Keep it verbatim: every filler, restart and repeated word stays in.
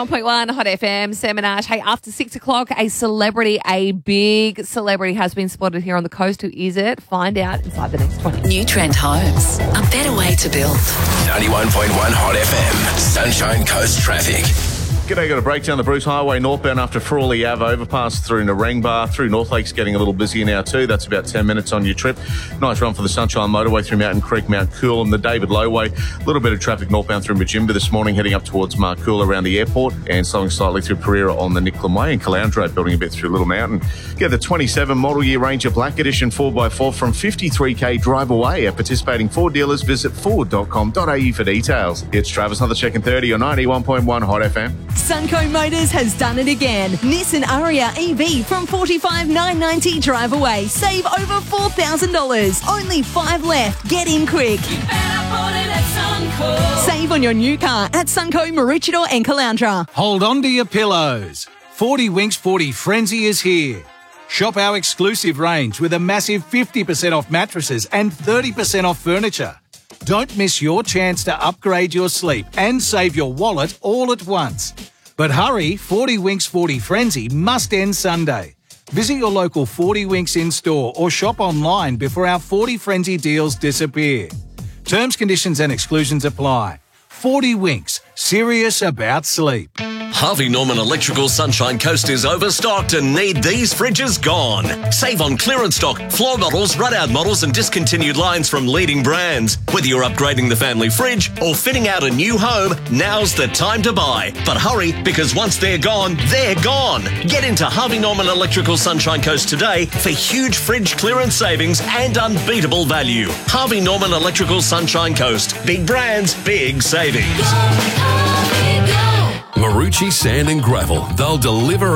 ninety-one point one Hot F M, Sam and Ash. Hey, after six o'clock, a celebrity, a big celebrity has been spotted here on the coast. Who is it? Find out inside the next twenty. New Trent Homes, a better way to build. ninety-one point one Hot F M, Sunshine Coast traffic. G'day, got a breakdown the Bruce Highway northbound after Frawley Ave overpass through Narangba, through North Lakes getting a little busier now too. That's about ten minutes on your trip. Nice run for the Sunshine Motorway through Mountain Creek, Mount Coolum, the David Lowway. A little bit of traffic northbound through Majimba this morning, heading up towards Markoola around the airport, and slowing slightly through Pereira on the Nicklin Way, and Caloundra building a bit through Little Mountain. Get the twenty-seven model year Ranger Black Edition four by four from fifty-three k drive away at participating Ford dealers. Visit ford dot com dot a u for details. It's Travis, another check and thirty on ninety-one point one Hot F M. Sunco Motors has done it again. Nissan Ariya E V from forty-five thousand nine hundred ninety dollars drive away. Save over four thousand dollars. Only five left. Get in quick. You better put it at Sunco. Save on your new car at Sunco, Maroochydore and Caloundra. Hold on to your pillows. forty Winks forty Frenzy is here. Shop our exclusive range with a massive fifty percent off mattresses and thirty percent off furniture. Don't miss your chance to upgrade your sleep and save your wallet all at once. But hurry, forty Winks forty Frenzy must end Sunday. Visit your local forty Winks in-store or shop online before our forty Frenzy deals disappear. Terms, conditions and exclusions apply. forty Winks, serious about sleep. Harvey Norman Electrical Sunshine Coast is overstocked and need these fridges gone. Save on clearance stock, floor models, run-out models and discontinued lines from leading brands. Whether you're upgrading the family fridge or fitting out a new home, now's the time to buy. But hurry, because once they're gone, they're gone. Get into Harvey Norman Electrical Sunshine Coast today for huge fridge clearance savings and unbeatable value. Harvey Norman Electrical Sunshine Coast. Big brands, big savings. Go, Harvey, go. Marucci Sand and Gravel. They'll deliver